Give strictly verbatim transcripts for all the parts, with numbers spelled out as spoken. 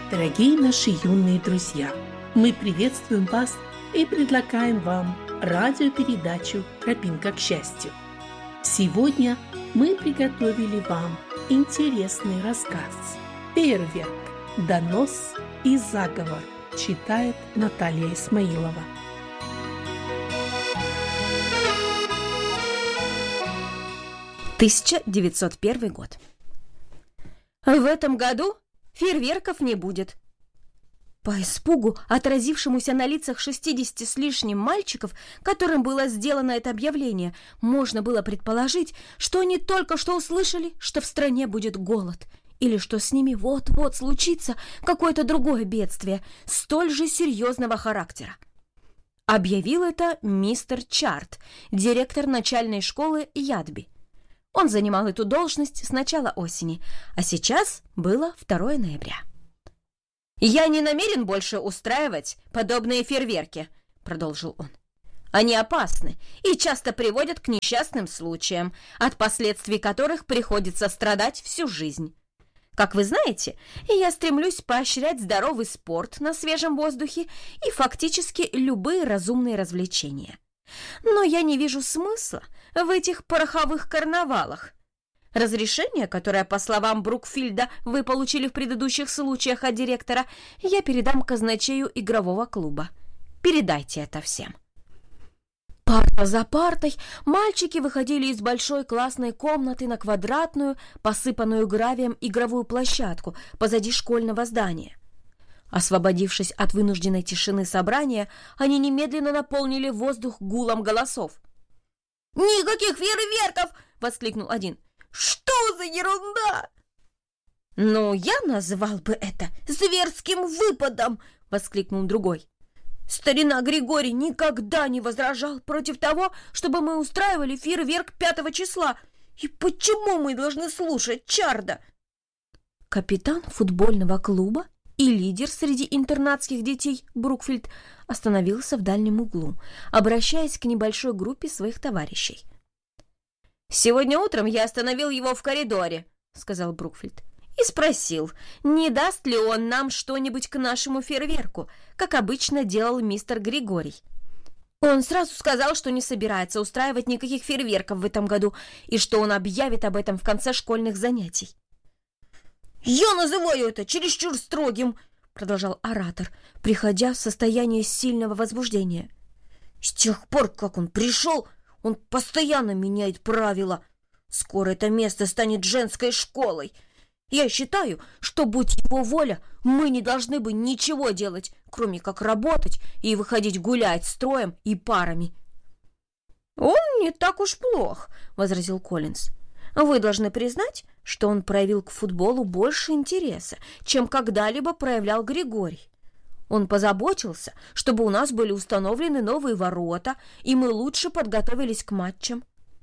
Дорогие наши юные друзья, мы приветствуем вас и предлагаем вам радиопередачу «Тропинка к счастью». Сегодня мы приготовили вам интересный рассказ «Фейерверк. Донос и заговор», читает Наталья Исмаилова. тысяча девятьсот первый год. В этом году фейерверков не будет. По испугу, отразившемуся на лицах шестидесяти с лишним мальчиков, которым было сделано это объявление, можно было предположить, что они только что услышали, что в стране будет голод, или что с ними вот-вот случится какое-то другое бедствие, столь же серьезного характера. Объявил это мистер Чарт, директор начальной школы Ядби. Он занимал эту должность с начала осени, а сейчас было второе ноября. «Я не намерен больше устраивать подобные фейерверки», — продолжил он. «Они опасны и часто приводят к несчастным случаям, от последствий которых приходится страдать всю жизнь. Как вы знаете, я стремлюсь поощрять здоровый спорт на свежем воздухе и фактически любые разумные развлечения. Но я не вижу смысла в этих пороховых карнавалах. Разрешение, которое, по словам Брукфилда, вы получили в предыдущих случаях от директора, я передам казначею игрового клуба. Передайте это всем». Парта за партой мальчики выходили из большой классной комнаты на квадратную, посыпанную гравием игровую площадку позади школьного здания. Освободившись от вынужденной тишины собрания, они немедленно наполнили воздух гулом голосов. «Никаких фейерверков!» — воскликнул один. «Что за ерунда?» «Ну, я назвал бы это зверским выпадом!» — воскликнул другой. «Старина Григорий никогда не возражал против того, чтобы мы устраивали фейерверк пятого числа. И почему мы должны слушать Чарда?» Капитан футбольного клуба и лидер среди интернатских детей Брукфилд остановился в дальнем углу, обращаясь к небольшой группе своих товарищей. «Сегодня утром я остановил его в коридоре», — сказал Брукфилд, «и спросил, не даст ли он нам что-нибудь к нашему фейерверку, как обычно делал мистер Григорий. Он сразу сказал, что не собирается устраивать никаких фейерверков в этом году и что он объявит об этом в конце школьных занятий». «Я называю это чересчур строгим», — продолжал оратор, приходя в состояние сильного возбуждения. «С тех пор, как он пришел, он постоянно меняет правила. Скоро это место станет женской школой. Я считаю, что, будь его воля, мы не должны бы ничего делать, кроме как работать и выходить гулять строем и парами». «Он не так уж плох», — возразил Коллинз. «Вы должны признать, что он проявил к футболу больше интереса, чем когда-либо проявлял Григорий. Он позаботился, чтобы у нас были установлены новые ворота, и мы лучше подготовились к матчам».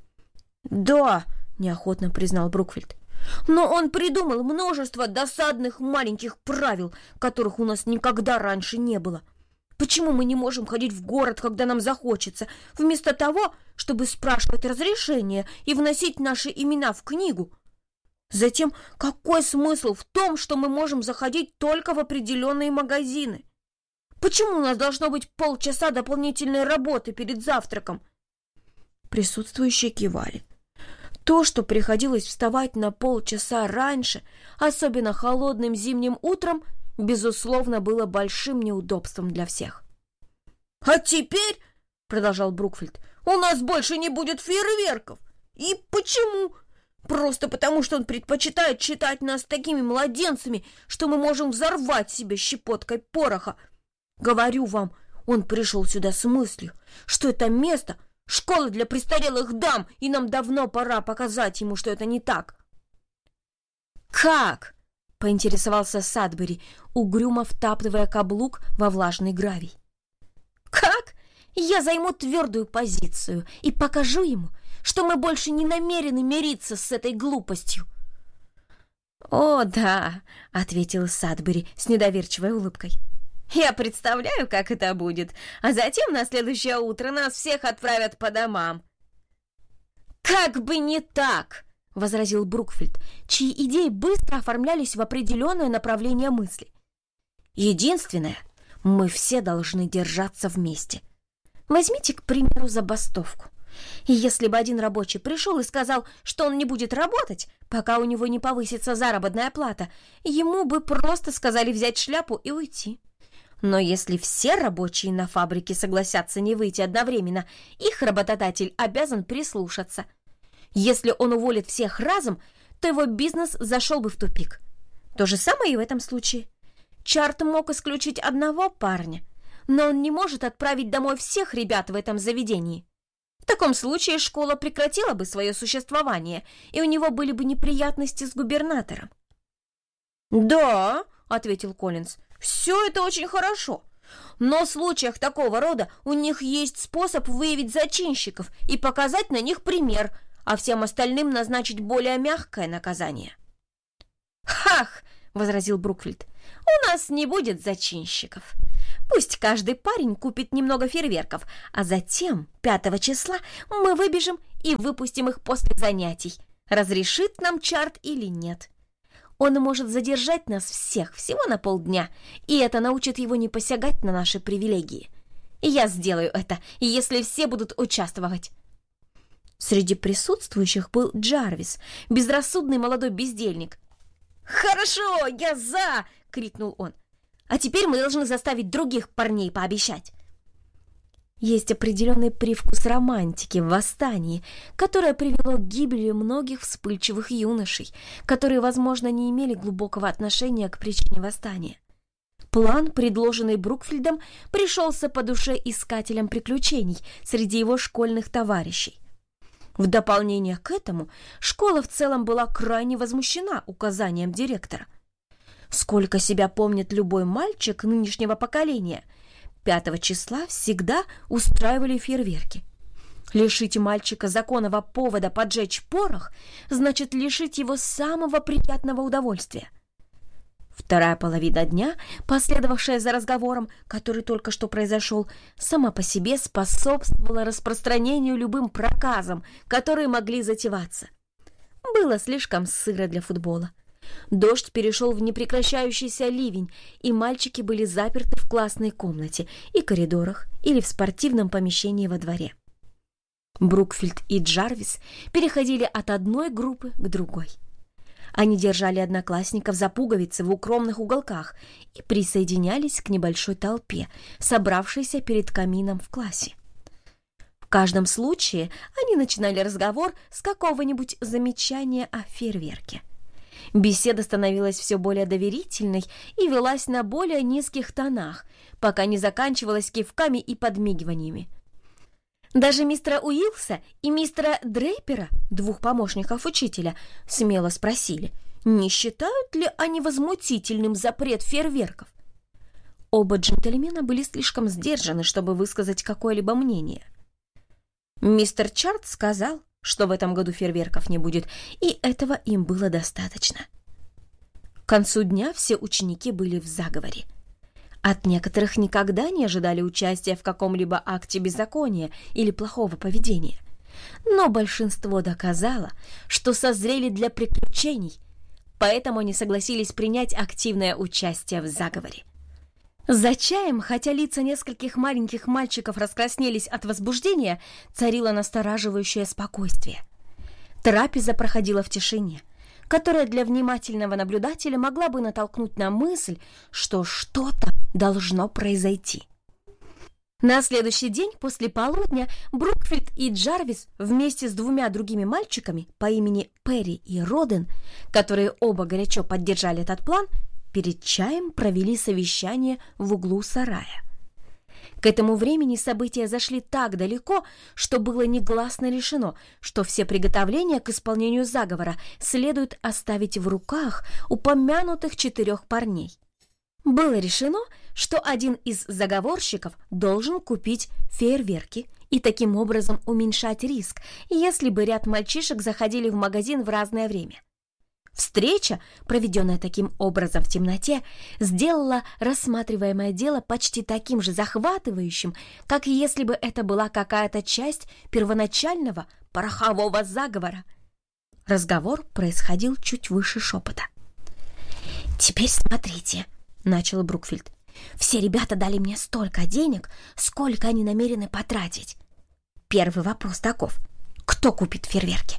«Да», — неохотно признал Брукфилд, «но он придумал множество досадных маленьких правил, которых у нас никогда раньше не было. Почему мы не можем ходить в город, когда нам захочется, вместо того, чтобы спрашивать разрешение и вносить наши имена в книгу? Затем, какой смысл в том, что мы можем заходить только в определенные магазины? Почему у нас должно быть полчаса дополнительной работы перед завтраком?» Присутствующие кивали. То, что приходилось вставать на полчаса раньше, особенно холодным зимним утром, безусловно, было большим неудобством для всех. «А теперь, — продолжал Брукфилд, — у нас больше не будет фейерверков. И почему? Просто потому, что он предпочитает считать нас такими младенцами, что мы можем взорвать себя щепоткой пороха. Говорю вам, он пришел сюда с мыслью, что это место — школа для престарелых дам, и нам давно пора показать ему, что это не так». «Как?» — поинтересовался Садбери, угрюмо втаптывая каблук во влажный гравий. «Как? Я займу твердую позицию и покажу ему, что мы больше не намерены мириться с этой глупостью». «О, да», — ответил Садбери с недоверчивой улыбкой. «Я представляю, как это будет, а затем на следующее утро нас всех отправят по домам». «Как бы не так!» — возразил Брукфилд, чьи идеи быстро оформлялись в определенное направление мысли. Единственное, мы все должны держаться вместе. Возьмите, к примеру, забастовку. И если бы один рабочий пришел и сказал, что он не будет работать, пока у него не повысится заработная плата, ему бы просто сказали взять шляпу и уйти. Но если все рабочие на фабрике согласятся не выйти одновременно, их работодатель обязан прислушаться. Если он уволит всех разом, то его бизнес зашел бы в тупик. То же самое и в этом случае. Чарт мог исключить одного парня, но он не может отправить домой всех ребят в этом заведении. В таком случае школа прекратила бы свое существование, и у него были бы неприятности с губернатором. «Да», — ответил Коллинз, — «все это очень хорошо. Но в случаях такого рода у них есть способ выявить зачинщиков и показать на них пример, а всем остальным назначить более мягкое наказание». «Хах!» — возразил Брукфилд. «У нас не будет зачинщиков. Пусть каждый парень купит немного фейерверков, а затем, пятого числа, мы выбежим и выпустим их после занятий, разрешит нам Чарт или нет. Он может задержать нас всех всего на полдня, и это научит его не посягать на наши привилегии. И я сделаю это, если все будут участвовать». Среди присутствующих был Джарвис, безрассудный молодой бездельник. «Хорошо, я за!» — крикнул он. «А теперь мы должны заставить других парней пообещать». Есть определенный привкус романтики в восстании, которое привело к гибели многих вспыльчивых юношей, которые, возможно, не имели глубокого отношения к причине восстания. План, предложенный Брукфилдом, пришелся по душе искателям приключений среди его школьных товарищей. В дополнение к этому, школа в целом была крайне возмущена указанием директора. Сколько себя помнит любой мальчик нынешнего поколения, пятого числа всегда устраивали фейерверки. Лишить мальчика законного повода поджечь порох значит лишить его самого приятного удовольствия. Вторая половина дня, последовавшая за разговором, который только что произошел, сама по себе способствовала распространению любым проказам, которые могли затеваться. Было слишком сыро для футбола. Дождь перешел в непрекращающийся ливень, и мальчики были заперты в классной комнате и коридорах или в спортивном помещении во дворе. Брукфилд и Джарвис переходили от одной группы к другой. Они держали одноклассников за пуговицы в укромных уголках и присоединялись к небольшой толпе, собравшейся перед камином в классе. В каждом случае они начинали разговор с какого-нибудь замечания о фейерверке. Беседа становилась все более доверительной и велась на более низких тонах, пока не заканчивалась кивками и подмигиваниями. Даже мистера Уилса и мистера Дрейпера, двух помощников учителя, смело спросили, не считают ли они возмутительным запрет фейерверков. Оба джентльмена были слишком сдержаны, чтобы высказать какое-либо мнение. Мистер Чарт сказал, что в этом году фейерверков не будет, и этого им было достаточно. К концу дня все ученики были в заговоре. От некоторых никогда не ожидали участия в каком-либо акте беззакония или плохого поведения. Но большинство доказало, что созрели для приключений, поэтому они согласились принять активное участие в заговоре. За чаем, хотя лица нескольких маленьких мальчиков раскраснелись от возбуждения, царило настораживающее спокойствие. Трапеза проходила в тишине, которая для внимательного наблюдателя могла бы натолкнуть на мысль, что что-то должно произойти. На следующий день после полудня Брукфилд и Джарвис вместе с двумя другими мальчиками по имени Перри и Роден, которые оба горячо поддержали этот план, перед чаем провели совещание в углу сарая. К этому времени события зашли так далеко, что было негласно решено, что все приготовления к исполнению заговора следует оставить в руках упомянутых четырех парней. Было решено, что один из заговорщиков должен купить фейерверки и таким образом уменьшать риск, если бы ряд мальчишек заходили в магазин в разное время. Встреча, проведенная таким образом в темноте, сделала рассматриваемое дело почти таким же захватывающим, как если бы это была какая-то часть первоначального порохового заговора. Разговор происходил чуть выше шепота. «Теперь смотрите», — — начал Брукфилд. «Все ребята дали мне столько денег, сколько они намерены потратить. Первый вопрос таков: кто купит фейерверки?»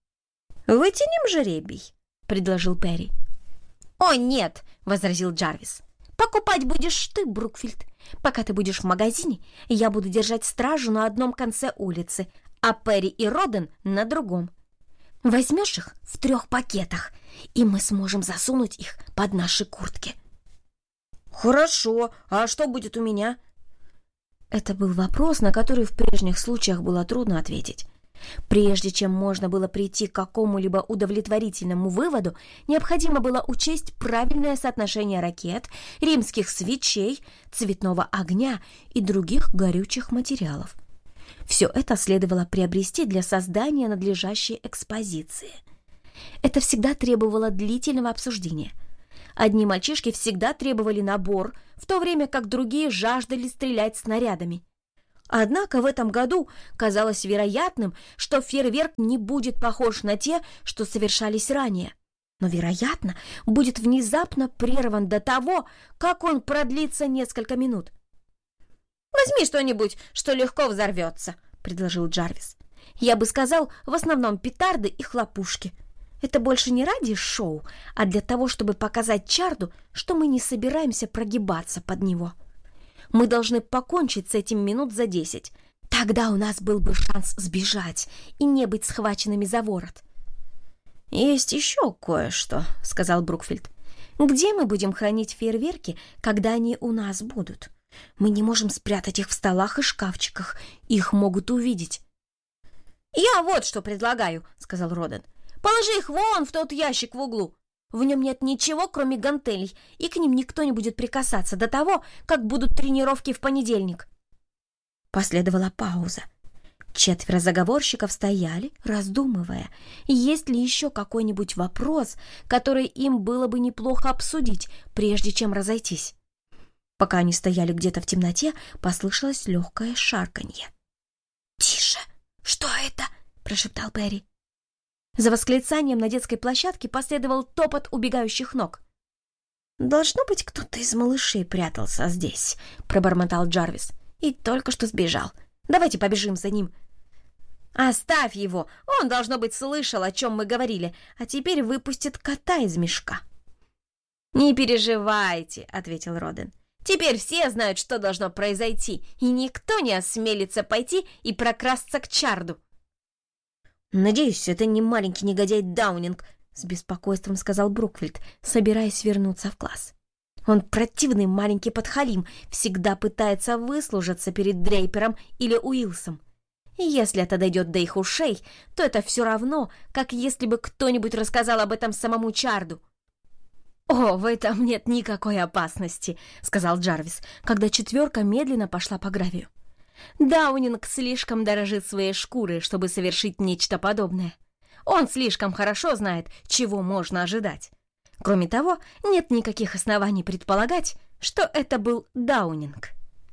«Вытянем жребий», — предложил Перри. «О, нет», — возразил Джарвис. «Покупать будешь ты, Брукфилд. Пока ты будешь в магазине, я буду держать стражу на одном конце улицы, а Перри и Роден на другом. Возьмешь их в трех пакетах, и мы сможем засунуть их под наши куртки». «Хорошо, а что будет у меня?» Это был вопрос, на который в прежних случаях было трудно ответить. Прежде чем можно было прийти к какому-либо удовлетворительному выводу, необходимо было учесть правильное соотношение ракет, римских свечей, цветного огня и других горючих материалов. Все это следовало приобрести для создания надлежащей экспозиции. Это всегда требовало длительного обсуждения. Одни мальчишки всегда требовали набор, в то время как другие жаждали стрелять снарядами. Однако в этом году казалось вероятным, что фейерверк не будет похож на те, что совершались ранее, но, вероятно, будет внезапно прерван до того, как он продлится несколько минут. «Возьми что-нибудь, что легко взорвется», — предложил Джарвис. «Я бы сказал, в основном петарды и хлопушки. Это больше не ради шоу, а для того, чтобы показать Чарду, что мы не собираемся прогибаться под него. Мы должны покончить с этим минут за десять. Тогда у нас был бы шанс сбежать и не быть схваченными за ворот». «Есть еще кое-что», — сказал Брукфилд. «Где мы будем хранить фейерверки, когда они у нас будут? Мы не можем спрятать их в столах и шкафчиках. Их могут увидеть». «Я вот что предлагаю», — сказал Роден. «Положи их вон в тот ящик в углу. В нем нет ничего, кроме гантелей, и к ним никто не будет прикасаться до того, как будут тренировки в понедельник». Последовала пауза. Четверо заговорщиков стояли, раздумывая, есть ли еще какой-нибудь вопрос, который им было бы неплохо обсудить, прежде чем разойтись. Пока они стояли где-то в темноте, послышалось легкое шарканье. «Тише! Что это?» – прошептал Перри. За восклицанием на детской площадке последовал топот убегающих ног. «Должно быть, кто-то из малышей прятался здесь», — пробормотал Джарвис. «И только что сбежал. Давайте побежим за ним». «Оставь его! Он, должно быть, слышал, о чем мы говорили, а теперь выпустит кота из мешка». «Не переживайте», — ответил Роден. «Теперь все знают, что должно произойти, и никто не осмелится пойти и прокрасться к Чарду». «Надеюсь, это не маленький негодяй Даунинг», — с беспокойством сказал Брукфилд, собираясь вернуться в класс. «Он противный маленький подхалим, всегда пытается выслужиться перед Дрейпером или Уилсом. И если это дойдет до их ушей, то это все равно, как если бы кто-нибудь рассказал об этом самому Чарду». «О, в этом нет никакой опасности», — сказал Джарвис, когда четверка медленно пошла по гравию. «Даунинг слишком дорожит своей шкурой, чтобы совершить нечто подобное. Он слишком хорошо знает, чего можно ожидать. Кроме того, нет никаких оснований предполагать, что это был Даунинг».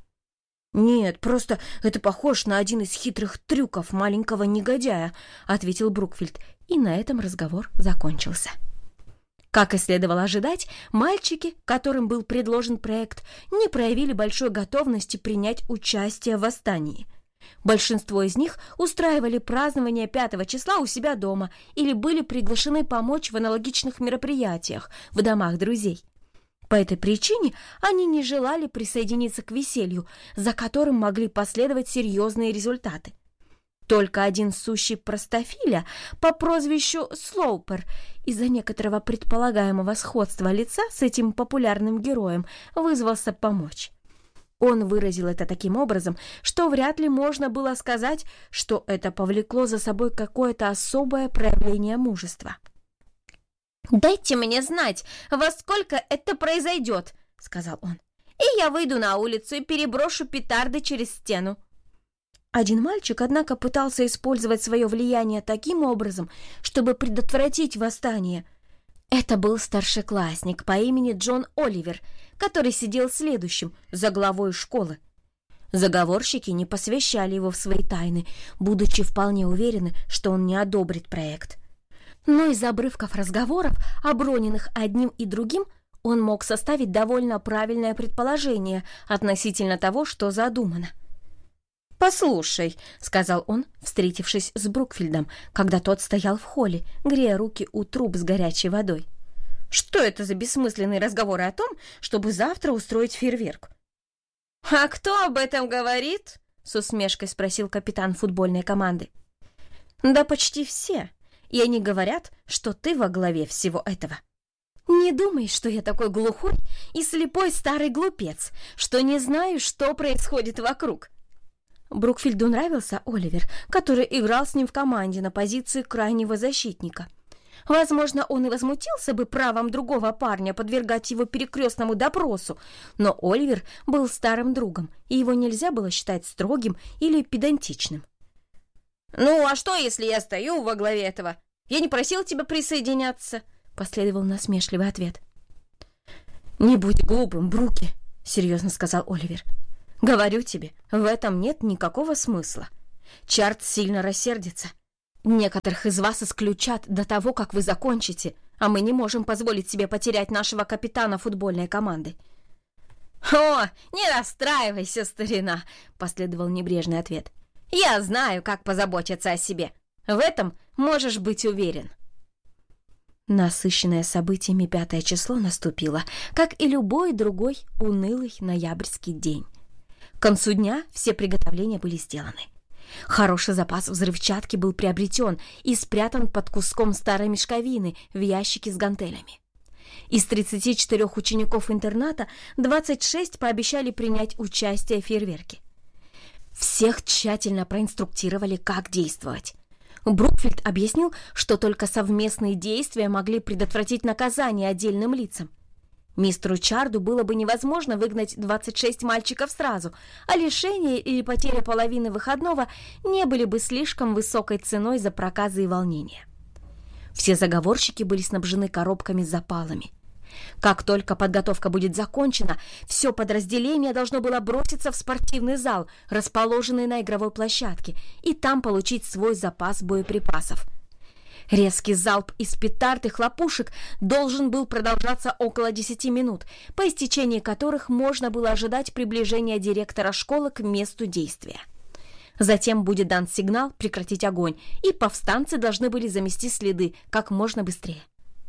«Нет, просто это похож на один из хитрых трюков маленького негодяя», — ответил Брукфилд, и на этом разговор закончился. Как и следовало ожидать, мальчики, которым был предложен проект, не проявили большой готовности принять участие в восстании. Большинство из них устраивали празднование пятого числа у себя дома или были приглашены помочь в аналогичных мероприятиях в домах друзей. По этой причине они не желали присоединиться к веселью, за которым могли последовать серьезные результаты. Только один сущий простофиля по прозвищу Слоупер из-за некоторого предполагаемого сходства лица с этим популярным героем вызвался помочь. Он выразил это таким образом, что вряд ли можно было сказать, что это повлекло за собой какое-то особое проявление мужества. «Дайте мне знать, во сколько это произойдет», — сказал он, «и я выйду на улицу и переброшу петарды через стену». Один мальчик, однако, пытался использовать свое влияние таким образом, чтобы предотвратить восстание. Это был старшеклассник по имени Джон Оливер, который сидел следующим, за главой школы. Заговорщики не посвящали его в свои тайны, будучи вполне уверены, что он не одобрит проект. Но из обрывков разговоров, оброненных одним и другим, он мог составить довольно правильное предположение относительно того, что задумано. «Послушай», — сказал он, встретившись с Брукфилдом, когда тот стоял в холле, грея руки у труб с горячей водой. «Что это за бессмысленные разговоры о том, чтобы завтра устроить фейерверк?» «А кто об этом говорит?» — с усмешкой спросил капитан футбольной команды. «Да почти все, и они говорят, что ты во главе всего этого. Не думай, что я такой глухой и слепой старый глупец, что не знаю, что происходит вокруг». Брукфилду нравился Оливер, который играл с ним в команде на позиции крайнего защитника. Возможно, он и возмутился бы правом другого парня подвергать его перекрестному допросу, но Оливер был старым другом, и его нельзя было считать строгим или педантичным. «Ну, а что, если я стою во главе этого? Я не просил тебя присоединяться», — последовал насмешливый ответ. «Не будь глупым, Бруки», — серьезно сказал Оливер. «Говорю тебе, в этом нет никакого смысла. Чарт сильно рассердится. Некоторых из вас исключат до того, как вы закончите, а мы не можем позволить себе потерять нашего капитана футбольной команды». «О, не расстраивайся, старина», — последовал небрежный ответ. «Я знаю, как позаботиться о себе. В этом можешь быть уверен». Насыщенное событиями пятое число наступило, как и любой другой унылый ноябрьский день. К концу дня все приготовления были сделаны. Хороший запас взрывчатки был приобретен и спрятан под куском старой мешковины в ящике с гантелями. Из тридцати четырёх учеников интерната двадцать шесть пообещали принять участие в фейерверке. Всех тщательно проинструктировали, как действовать. Брукфилд объяснил, что только совместные действия могли предотвратить наказание отдельным лицам. Мистеру Чарду было бы невозможно выгнать двадцать шесть мальчиков сразу, а лишение или потеря половины выходного не были бы слишком высокой ценой за проказы и волнения. Все заговорщики были снабжены коробками с запалами. Как только подготовка будет закончена, все подразделение должно было броситься в спортивный зал, расположенный на игровой площадке, и там получить свой запас боеприпасов. Резкий залп из петард и хлопушек должен был продолжаться около десяти минут, по истечении которых можно было ожидать приближения директора школы к месту действия. Затем будет дан сигнал прекратить огонь, и повстанцы должны были замести следы как можно быстрее.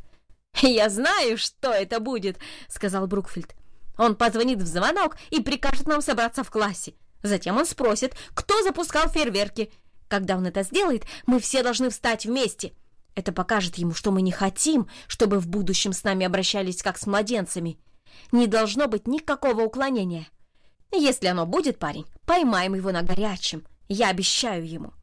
«Я знаю, что это будет», — сказал Брукфилд. «Он позвонит в звонок и прикажет нам собраться в классе. Затем он спросит, кто запускал фейерверки. Когда он это сделает, мы все должны встать вместе. Это покажет ему, что мы не хотим, чтобы в будущем с нами обращались как с младенцами. Не должно быть никакого уклонения. Если оно будет, парень, поймаем его на горячем. Я обещаю ему».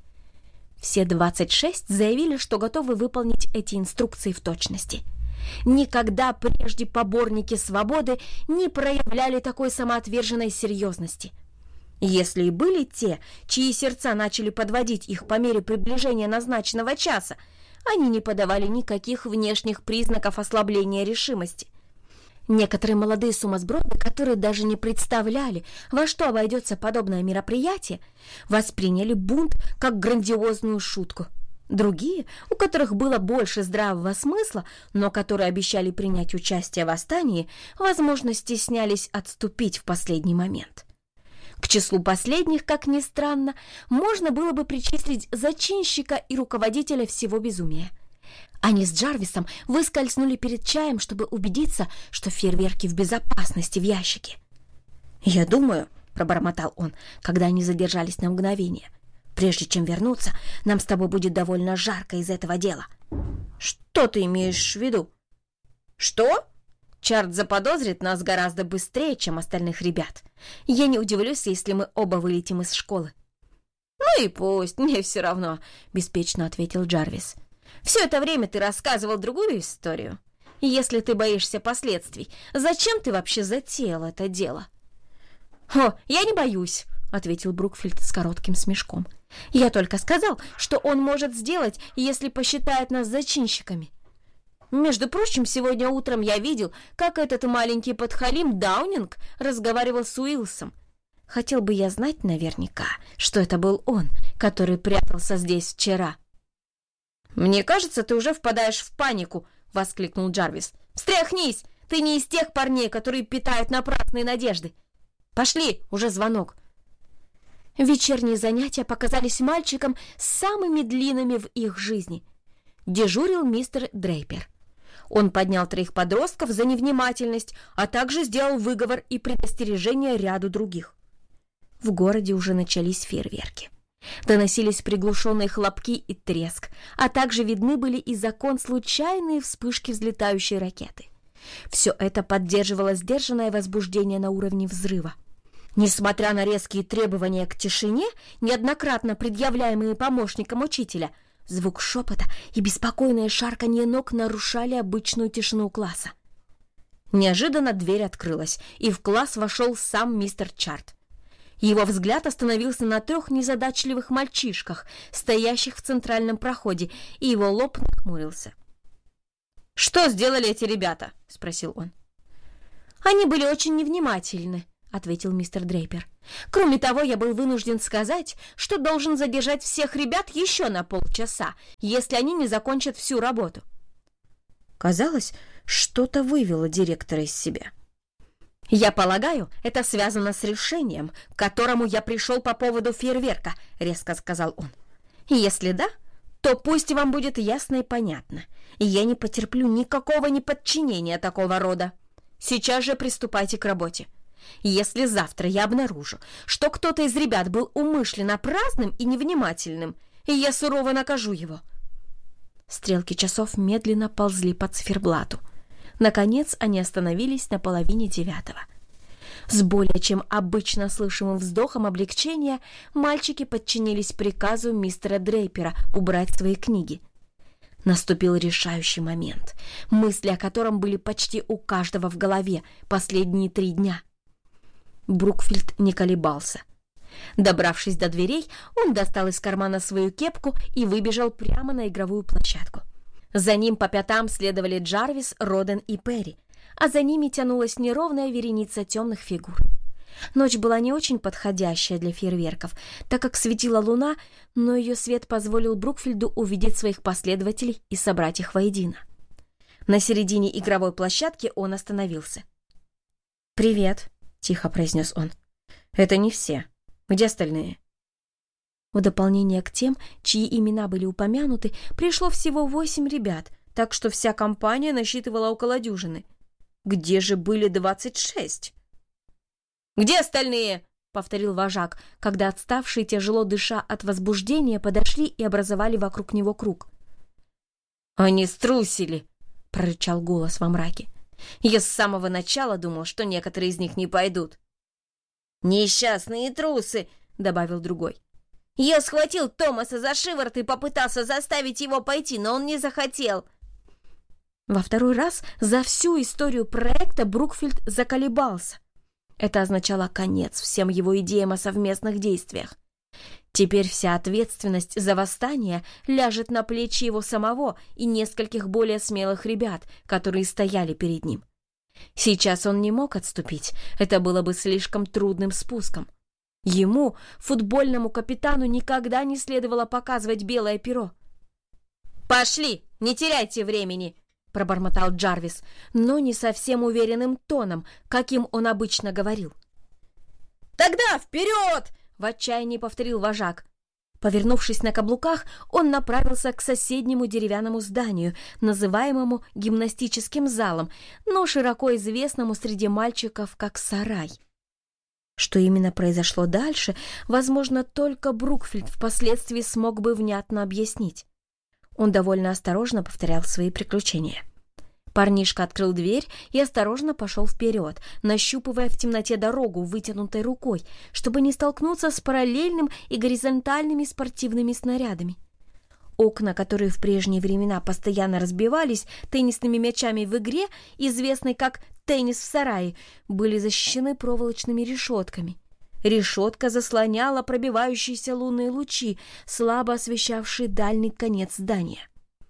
Все двадцать шесть заявили, что готовы выполнить эти инструкции в точности. Никогда прежде поборники свободы не проявляли такой самоотверженной серьезности. Если и были те, чьи сердца начали подводить их по мере приближения назначенного часа, они не подавали никаких внешних признаков ослабления решимости. Некоторые молодые сумасброды, которые даже не представляли, во что обойдется подобное мероприятие, восприняли бунт как грандиозную шутку. Другие, у которых было больше здравого смысла, но которые обещали принять участие в восстании, возможно, стеснялись отступить в последний момент. К числу последних, как ни странно, можно было бы причислить зачинщика и руководителя всего безумия. Они с Джарвисом выскользнули перед чаем, чтобы убедиться, что фейерверки в безопасности в ящике. «Я думаю», — пробормотал он, когда они задержались на мгновение, «прежде чем вернуться, нам с тобой будет довольно жарко из этого дела». «Что ты имеешь в виду?» «Что? Чарт заподозрит нас гораздо быстрее, чем остальных ребят. Я не удивлюсь, если мы оба вылетим из школы». «Ну и пусть, мне все равно», — беспечно ответил Джарвис. «Все это время ты рассказывал другую историю. Если ты боишься последствий, зачем ты вообще затеял это дело?» «О, я не боюсь», — ответил Брукфилд с коротким смешком. «Я только сказал, что он может сделать, если посчитает нас зачинщиками. Между прочим, сегодня утром я видел, как этот маленький подхалим Даунинг разговаривал с Уилсом. Хотел бы я знать наверняка, что это был он, который прятался здесь вчера». «Мне кажется, ты уже впадаешь в панику», — воскликнул Джарвис. «Встряхнись! Ты не из тех парней, которые питают напрасные надежды. Пошли, уже звонок. Вечерние занятия показались мальчикам самыми длинными в их жизни. Дежурил мистер Дрейпер. Он поднял троих подростков за невнимательность, а также сделал выговор и предостережение ряду других. В городе уже начались фейерверки. Доносились приглушенные хлопки и треск, а также видны были из окон случайные вспышки взлетающей ракеты. Все это поддерживало сдержанное возбуждение на уровне взрыва. Несмотря на резкие требования к тишине, неоднократно предъявляемые помощником учителя, звук шепота и беспокойное шарканье ног нарушали обычную тишину класса. Неожиданно дверь открылась, и в класс вошел сам мистер Чарт. Его взгляд остановился на трех незадачливых мальчишках, стоящих в центральном проходе, и его лоб нахмурился. «Что сделали эти ребята?» — спросил он. «Они были очень невнимательны», — ответил мистер Дрейпер. «Кроме того, я был вынужден сказать, что должен задержать всех ребят еще на полчаса, если они не закончат всю работу». Казалось, что-то вывело директора из себя. «Я полагаю, это связано с решением, к которому я пришел по поводу фейерверка», — резко сказал он. «Если да, то пусть вам будет ясно и понятно. Я не потерплю никакого неподчинения такого рода. Сейчас же приступайте к работе. Если завтра я обнаружу, что кто-то из ребят был умышленно праздным и невнимательным, я сурово накажу его». Стрелки часов медленно ползли по циферблату. Наконец они остановились на половине девятого. С более чем обычно слышимым вздохом облегчения мальчики подчинились приказу мистера Дрейпера убрать свои книги. Наступил решающий момент, мысли о котором были почти у каждого в голове последние три дня. Брукфилд не колебался. Добравшись до дверей, он достал из кармана свою кепку и выбежал прямо на игровую площадку. За ним по пятам следовали Джарвис, Роден и Перри, а за ними тянулась неровная вереница темных фигур. Ночь была не очень подходящая для фейерверков, так как светила луна, но ее свет позволил Брукфилду увидеть своих последователей и собрать их воедино. На середине игровой площадки он остановился. «Привет», — тихо произнес он. «Это не все. Где остальные?» В дополнение к тем, чьи имена были упомянуты, пришло всего восемь ребят, так что вся компания насчитывала около дюжины. Где же были двадцать шесть? «Где остальные?» — повторил вожак, когда отставшие, тяжело дыша от возбуждения, подошли и образовали вокруг него круг. «Они струсили!» — прорычал голос во мраке. «Я с самого начала думал, что некоторые из них не пойдут». «Несчастные трусы!» — добавил другой. «Я схватил Томаса за шиворот и попытался заставить его пойти, но он не захотел». Во второй раз за всю историю проекта Брукфилд заколебался. Это означало конец всем его идеям о совместных действиях. Теперь вся ответственность за восстание ляжет на плечи его самого и нескольких более смелых ребят, которые стояли перед ним. Сейчас он не мог отступить, это было бы слишком трудным спуском. Ему, футбольному капитану, никогда не следовало показывать белое перо. «Пошли, не теряйте времени!» — пробормотал Джарвис, но не совсем уверенным тоном, каким он обычно говорил. «Тогда вперед!» — в отчаянии повторил вожак. Повернувшись на каблуках, он направился к соседнему деревянному зданию, называемому гимнастическим залом, но широко известному среди мальчиков как сарай. Что именно произошло дальше, возможно, только Брукфилд впоследствии смог бы внятно объяснить. Он довольно осторожно повторял свои приключения. Парнишка открыл дверь и осторожно пошел вперед, нащупывая в темноте дорогу вытянутой рукой, чтобы не столкнуться с параллельным и горизонтальными спортивными снарядами. Окна, которые в прежние времена постоянно разбивались теннисными мячами в игре, известной как «теннис в сарае», были защищены проволочными решетками. Решетка заслоняла пробивающиеся лунные лучи, слабо освещавшие дальний конец здания.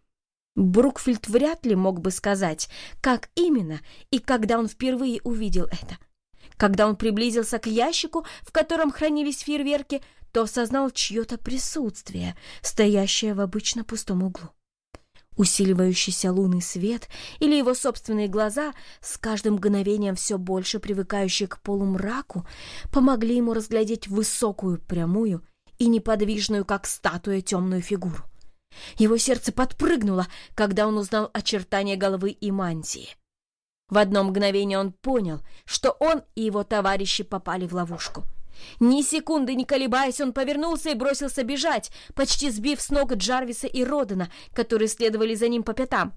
Брукфилд вряд ли мог бы сказать, как именно и когда он впервые увидел это. Когда он приблизился к ящику, в котором хранились фейерверки, то осознал чье-то присутствие, стоящее в обычно пустом углу. Усиливающийся лунный свет или его собственные глаза, с каждым мгновением все больше привыкающие к полумраку, помогли ему разглядеть высокую, прямую и неподвижную, как статуя, темную фигуру. Его сердце подпрыгнуло, когда он узнал очертания головы и мантии. В одно мгновение он понял, что он и его товарищи попали в ловушку. Ни секунды не колебаясь, он повернулся и бросился бежать, почти сбив с ног Джарвиса и Родена, которые следовали за ним по пятам.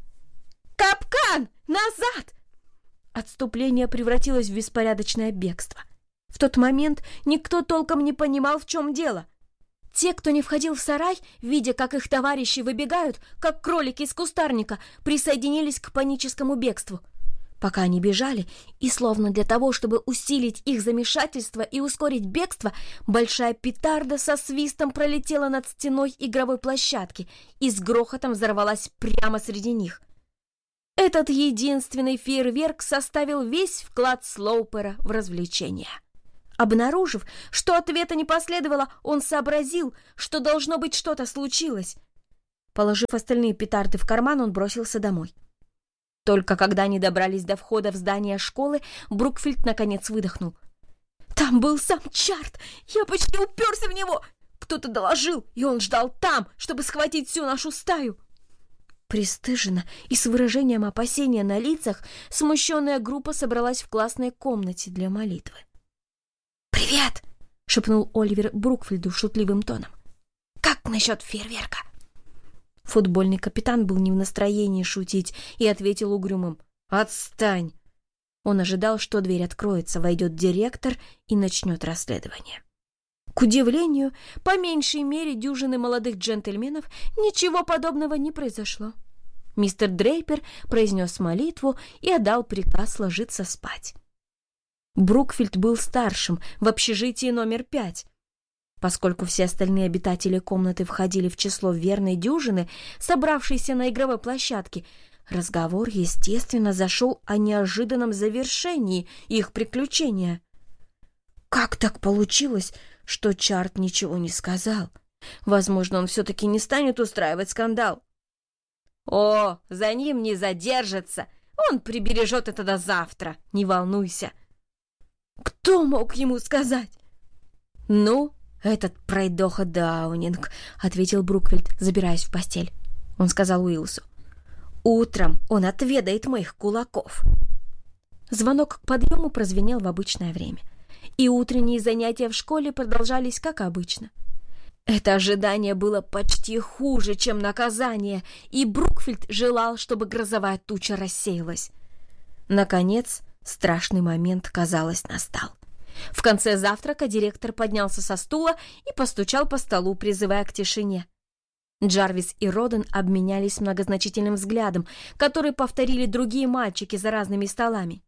«Капкан! Назад!» Отступление превратилось в беспорядочное бегство. В тот момент никто толком не понимал, в чем дело. Те, кто не входил в сарай, видя, как их товарищи выбегают, как кролики из кустарника, присоединились к паническому бегству. Пока они бежали, и словно для того, чтобы усилить их замешательство и ускорить бегство, большая петарда со свистом пролетела над стеной игровой площадки и с грохотом взорвалась прямо среди них. Этот единственный фейерверк составил весь вклад Слоупера в развлечение. Обнаружив, что ответа не последовало, он сообразил, что должно быть что-то случилось. Положив остальные петарды в карман, он бросился домой. Только когда они добрались до входа в здание школы, Брукфилд наконец выдохнул. «Там был сам Чарт! Я почти уперся в него! Кто-то доложил, и он ждал там, чтобы схватить всю нашу стаю!» Пристыженно и с выражением опасения на лицах смущенная группа собралась в классной комнате для молитвы. «Привет!» — шепнул Оливер Брукфилду шутливым тоном. «Как насчет фейерверка?» Футбольный капитан был не в настроении шутить и ответил угрюмым: «Отстань!» Он ожидал, что дверь откроется, войдет директор и начнет расследование. К удивлению, по меньшей мере дюжины молодых джентльменов, ничего подобного не произошло. Мистер Дрейпер произнес молитву и отдал приказ ложиться спать. Брукфилд был старшим в общежитии номер пять. Поскольку все остальные обитатели комнаты входили в число верной дюжины, собравшейся на игровой площадке, разговор, естественно, зашел о неожиданном завершении их приключения. Как так получилось, что Чарт ничего не сказал? Возможно, он все-таки не станет устраивать скандал. «О, за ним не задержится! Он прибережет это до завтра, не волнуйся!» Кто мог ему сказать? «Ну, этот пройдоха Даунинг», — ответил Брукфилд, забираясь в постель. Он сказал Уилсу: «Утром он отведает моих кулаков». Звонок к подъему прозвенел в обычное время, и утренние занятия в школе продолжались как обычно. Это ожидание было почти хуже, чем наказание, и Брукфилд желал, чтобы грозовая туча рассеялась. Наконец, страшный момент, казалось, настал. В конце завтрака директор поднялся со стула и постучал по столу, призывая к тишине. Джарвис и Роден обменялись многозначительным взглядом, который повторили другие мальчики за разными столами.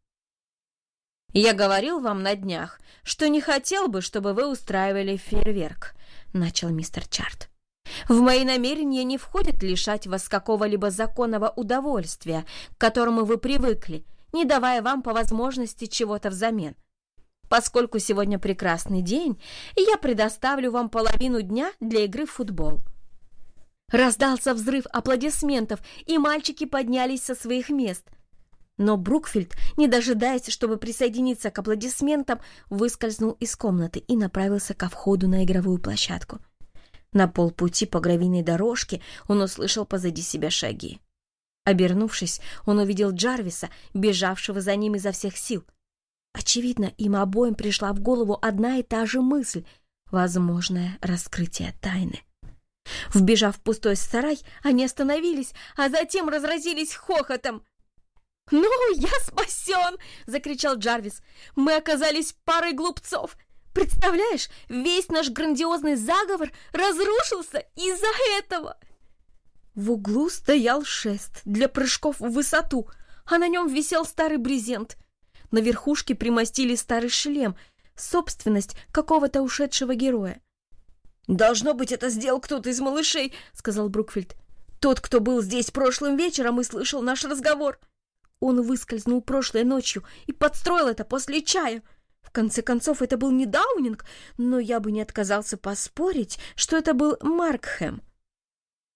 «Я говорил вам на днях, что не хотел бы, чтобы вы устраивали фейерверк», — начал мистер Чарт. «В мои намерения не входит лишать вас какого-либо законного удовольствия, к которому вы привыкли, не давая вам по возможности чего-то взамен. Поскольку сегодня прекрасный день, я предоставлю вам половину дня для игры в футбол». Раздался взрыв аплодисментов, и мальчики поднялись со своих мест. Но Брукфилд, не дожидаясь, чтобы присоединиться к аплодисментам, выскользнул из комнаты и направился ко входу на игровую площадку. На полпути по гравийной дорожке он услышал позади себя шаги. Обернувшись, он увидел Джарвиса, бежавшего за ним изо всех сил. Очевидно, им обоим пришла в голову одна и та же мысль — возможное раскрытие тайны. Вбежав в пустой сарай, они остановились, а затем разразились хохотом. «Ну, я спасен!» — закричал Джарвис. «Мы оказались парой глупцов. Представляешь, весь наш грандиозный заговор разрушился из-за этого!» В углу стоял шест для прыжков в высоту, а на нем висел старый брезент. На верхушке примостили старый шлем, собственность какого-то ушедшего героя. «Должно быть, это сделал кто-то из малышей», — сказал Брукфилд. «Тот, кто был здесь прошлым вечером и слышал наш разговор. Он выскользнул прошлой ночью и подстроил это после чая. В конце концов, это был не Даунинг, но я бы не отказался поспорить, что это был Маркхэм».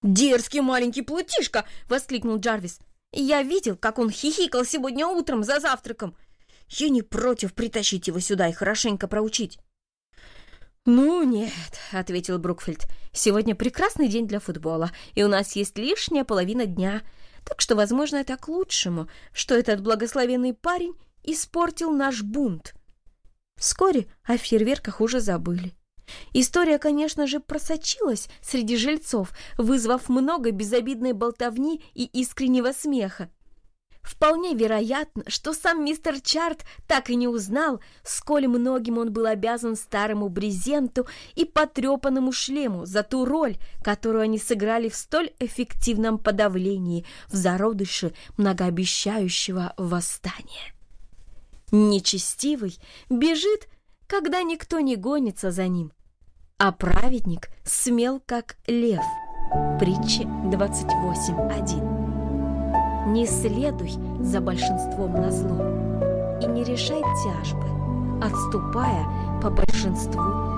«Дерзкий маленький плутишка!» — воскликнул Джарвис. «Я видел, как он хихикал сегодня утром за завтраком. Я не против притащить его сюда и хорошенько проучить». «Ну нет», — ответил Брукфилд. «Сегодня прекрасный день для футбола, и у нас есть лишняя половина дня. Так что, возможно, это к лучшему, что этот благословенный парень испортил наш бунт». Вскоре о фейерверках уже забыли. История, конечно же, просочилась среди жильцов, вызвав много безобидной болтовни и искреннего смеха. Вполне вероятно, что сам мистер Чарт так и не узнал, сколь многим он был обязан старому брезенту и потрепанному шлему за ту роль, которую они сыграли в столь эффективном подавлении в зародыше многообещающего восстания. Нечестивый бежит, когда никто не гонится за ним, а праведник смел, как лев. Притча двадцать восемь один. Не следуй за большинством назло и не решай тяжбы, отступая по большинству